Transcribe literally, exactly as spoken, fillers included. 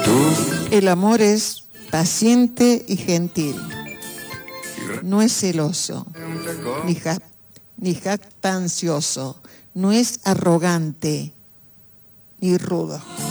El amor es paciente y gentil. No es celoso, ni, ja, ni jactancioso. No es arrogante, ni rudo.